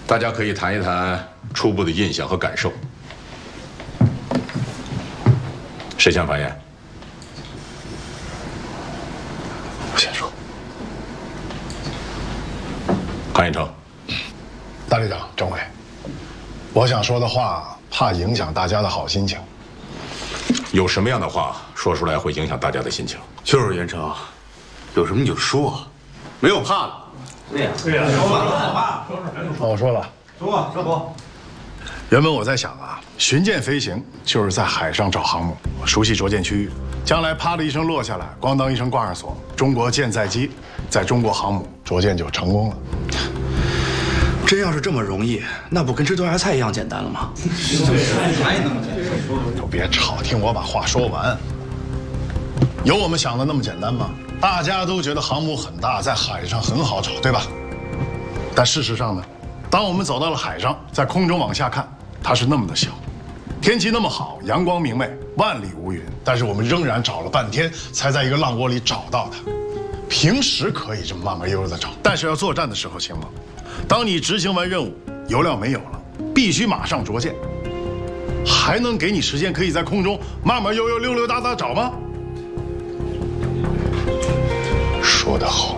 大家可以谈一谈初步的印象和感受。谁先发言？ 我先说。 韩彦成， 大队长、政委，我想说的话，怕影响大家的好心情。 有什么样的话说出来会影响大家的心情？ 就是袁成，有什么你就说，没有怕的。 对呀，说吧， 我说了， 说。 原本我在想啊，巡舰飞行就是在海上找航母，熟悉着舰区域，将来啪的一声落下来，咣当一声挂上锁，中国舰载机在中国航母着舰就成功了。 真要是这么容易，那不跟吃豆芽菜一样简单了吗？ 哪也那么简单。 都别吵，听我把话说完。有我们想的那么简单吗？大家都觉得航母很大，在海上很好找，对吧？但事实上呢，当我们走到了海上，在空中往下看，它是那么的小，天气那么好，阳光明媚，万里无云，但是我们仍然找了半天，才在一个浪窝里找到它。平时可以这么慢慢悠悠的找，但是要作战的时候行吗？当你执行完任务，油料没有了，必须马上着舰，还能给你时间可以在空中慢慢悠悠溜溜达达找吗？说得好，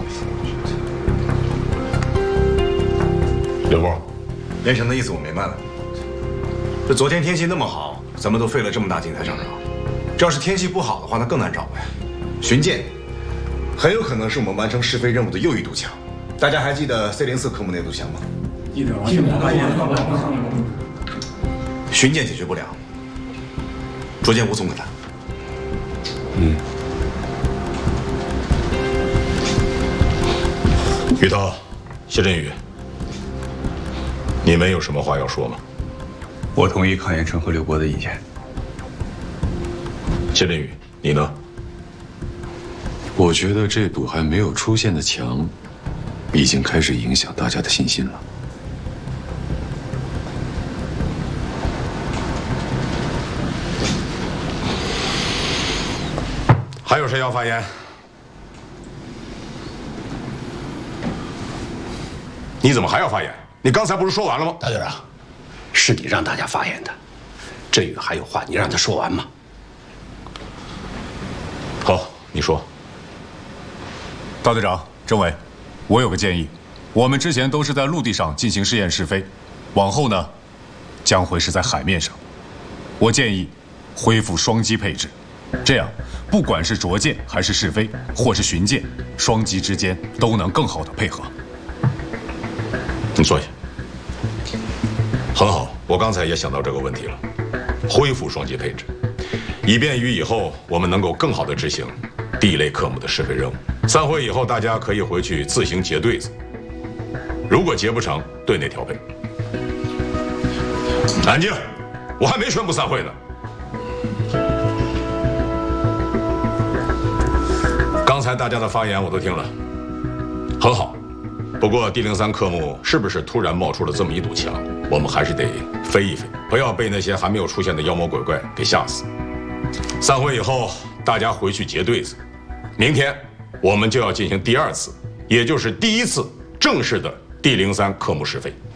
刘波，连城的意思我明白了。这昨天天气那么好，咱们都费了这么大劲才上找。这要是天气不好的话，那更难找呗。巡舰很有可能是我们完成试飞任务的又一堵墙。大家还记得 C04科目那堵墙吗？ 记得。 巡舰解决不了，着舰无从可谈。于涛、谢振宇，你们有什么话要说吗？ 我同意康彦成和刘波的意见。 谢振宇，你呢？ 我觉得这堵还没有出现的墙，已经开始影响大家的信心了。 还有谁要发言？你怎么还要发言？你刚才不是说完了吗？ 大队长，是你让大家发言的，振宇还有话，你让他说完吗？ 好，你说。 大队长、政委，我有个建议，我们之前都是在陆地上进行试验试飞，往后呢，将会是在海面上。我建议恢复双机配置，这样不管是着舰还是试飞，或是巡舰，双机之间都能更好的配合。 你坐下。很好，我刚才也想到这个问题了，恢复双机配置，以便于以后我们能够更好的执行地类科目的试飞任务。散会以后，大家可以回去自行结对子，如果结不成，队内调配。安静，我还没宣布散会呢。刚才大家的发言我都听了，很好。不过D03科目是不是突然冒出了这么一堵墙，我们还是得飞一飞，不要被那些还没有出现的妖魔鬼怪给吓死。散会以后，大家回去结对子。明天我们就要进行第2次，也就是第1次正式的D03科目试飞。